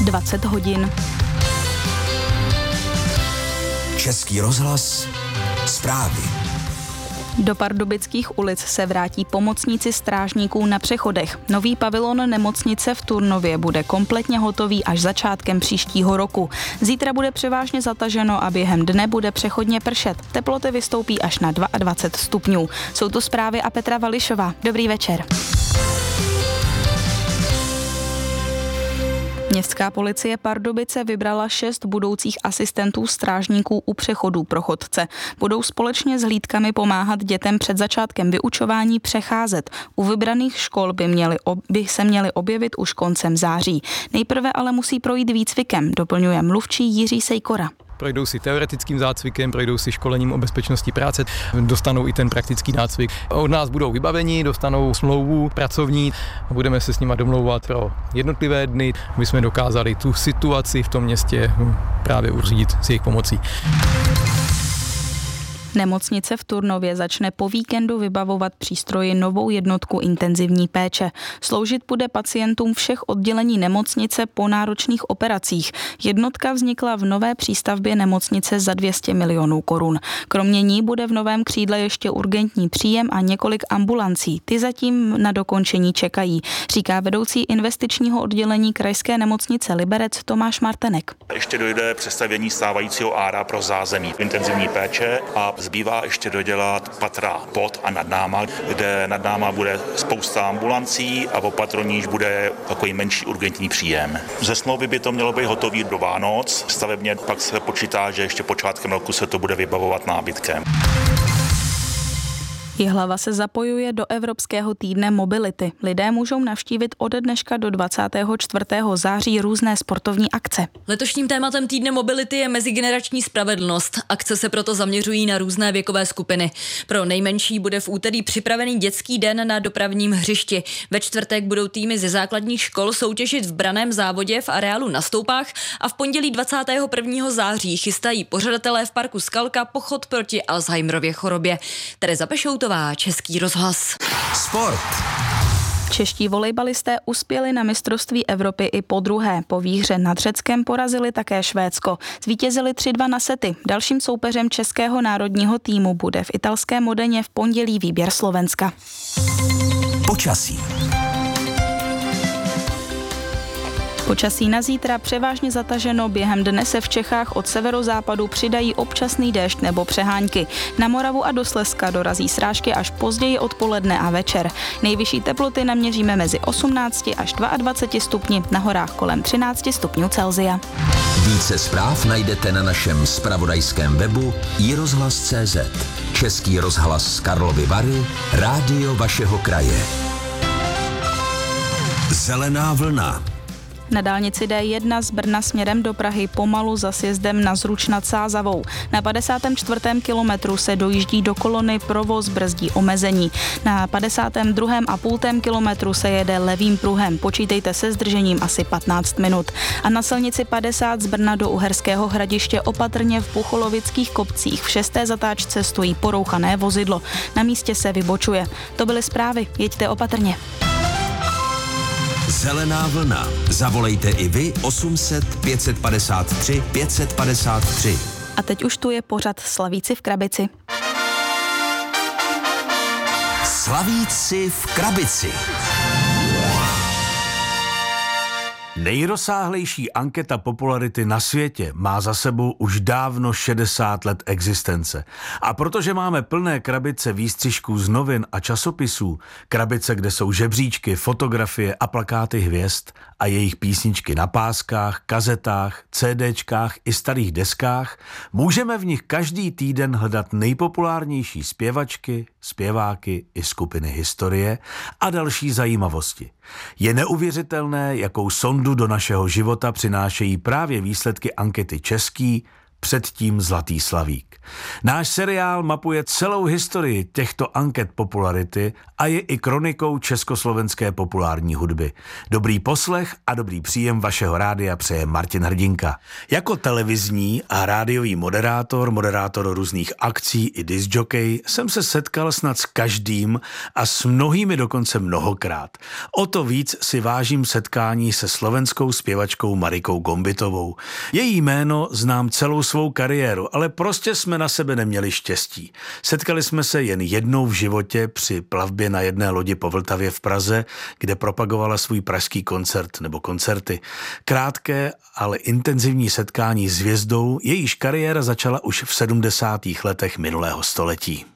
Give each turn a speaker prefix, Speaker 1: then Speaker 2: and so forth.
Speaker 1: 20 hodin.
Speaker 2: Český rozhlas, zprávy.
Speaker 1: Do Pardubických ulic se vrátí pomocníci strážníků na přechodech. Nový pavilon nemocnice v Turnově bude kompletně hotový až začátkem příštího roku. Zítra bude převážně zataženo a během dne bude přechodně pršet. Teploty vystoupí až na 22 stupňů. Jsou to zprávy a Petra Vališová. Dobrý večer. Městská policie Pardubice vybrala 6 budoucích asistentů strážníků u přechodů pro chodce. Budou společně s hlídkami pomáhat dětem před začátkem vyučování přecházet. U vybraných škol by se měly objevit už koncem září. Nejprve ale musí projít výcvikem, doplňuje mluvčí Jiří Sejkora.
Speaker 3: Projdou si teoretickým zácvikem, projdou si školením o bezpečnosti práce, dostanou i ten praktický nácvik. Od nás budou vybaveni, dostanou smlouvu pracovní a budeme se s nimi domlouvat pro jednotlivé dny, aby jsme dokázali tu situaci v tom městě právě uřídit s jejich pomocí.
Speaker 1: Nemocnice v Turnově začne po víkendu vybavovat přístroji novou jednotku intenzivní péče. Sloužit bude pacientům všech oddělení nemocnice po náročných operacích. Jednotka vznikla v nové přístavbě nemocnice za 200 milionů korun. Kromě ní bude v novém křídle ještě urgentní příjem a několik ambulancí. Ty zatím na dokončení čekají, říká vedoucí investičního oddělení krajské nemocnice Liberec Tomáš Martenek.
Speaker 4: Ještě dojde přestavění stávajícího ára pro zázemí intenzivní péče a zbývá ještě dodělat patra pod a nad náma, kde nad náma bude spousta ambulancí a opatrně níž bude takový menší urgentní příjem. Ze smlouvy by to mělo být hotový do Vánoc, stavebně pak se počítá, že ještě počátkem roku se to bude vybavovat nábytkem.
Speaker 1: Jihlava se zapojuje do Evropského týdne mobility. Lidé můžou navštívit ode dneška do 24. září různé sportovní akce.
Speaker 5: Letošním tématem týdne mobility je mezigenerační spravedlnost. Akce se proto zaměřují na různé věkové skupiny. Pro nejmenší bude v úterý připravený dětský den na dopravním hřišti. Ve čtvrtek budou týmy ze základních škol soutěžit v branném závodě v areálu na Stoupách a v pondělí 21. září chystají pořadatelé v parku Skalka pochod proti Alzheimerově chorobě. Tereza Pešoutová, Český rozhlas.
Speaker 2: Sport.
Speaker 1: Čeští volejbalisté uspěli na mistrovství Evropy i podruhé. Po výhře nad Řeckem porazili také Švédsko. Zvítězili 3-2 na sety. Dalším soupeřem českého národního týmu bude v italském Modeně v pondělí výběr Slovenska.
Speaker 2: Počasí.
Speaker 1: Počasí na zítra převážně zataženo, během dne se v Čechách od severozápadu přidají občasný déšť nebo přehánky. Na Moravu a do Slezska dorazí srážky až později odpoledne a večer. Nejvyšší teploty naměříme mezi 18 až 22 stupni, na horách kolem 13 stupňů Celsia.
Speaker 2: Více zpráv najdete na našem zpravodajském webu iRozhlas.cz. Český rozhlas Karlovy Vary, rádio vašeho kraje. Zelená vlna.
Speaker 1: Na dálnici D1 z Brna směrem do Prahy pomalu za sjezdem na Zruč nad Sázavou. Na 54. kilometru se dojíždí do kolony, provoz brzdí omezení. Na 52,5 kilometru se jede levým pruhem. Počítejte se zdržením asi 15 minut. A na silnici 50 z Brna do Uherského Hradiště opatrně v Pucholovických kopcích v 6. zatáčce stojí porouchané vozidlo. Na místě se vybočuje. To byly zprávy. Jeďte opatrně.
Speaker 2: Zelená vlna. Zavolejte i vy 800 553 553.
Speaker 1: A teď už tu je pořad Slavíci v krabici.
Speaker 2: Slavíci v krabici.
Speaker 6: Nejrozsáhlejší anketa popularity na světě má za sebou už dávno 60 let existence. A protože máme plné krabice výstřižků z novin a časopisů, krabice, kde jsou žebříčky, fotografie a plakáty hvězd a jejich písničky na páskách, kazetách, CDčkách i starých deskách, můžeme v nich každý týden hledat nejpopulárnější zpěvačky, zpěváky i skupiny historie a další zajímavosti. Je neuvěřitelné, jakou sondu do našeho života přinášejí právě výsledky ankety český, předtím Zlatý slavík. Náš seriál mapuje celou historii těchto anket popularity a je i kronikou československé populární hudby. Dobrý poslech a dobrý příjem vašeho rádia přeje Martin Hrdinka. Jako televizní a rádiový moderátor různých akcí i discjockey jsem se setkal snad s každým a s mnohými dokonce mnohokrát. O to víc si vážím setkání se slovenskou zpěvačkou Marikou Gombitovou. Její jméno znám celou svou kariéru, ale prostě jsme na sebe neměli štěstí. Setkali jsme se jen jednou v životě při plavbě na jedné lodi po Vltavě v Praze, kde propagovala svůj pražský koncert nebo koncerty. Krátké, ale intenzivní setkání s hvězdou, jejíž kariéra začala už v 70. letech minulého století.